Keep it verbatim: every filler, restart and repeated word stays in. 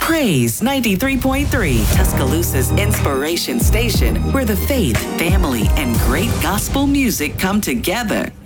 Praise ninety-three point three, Tuscaloosa's inspiration station, where the faith, family, and great gospel music come together.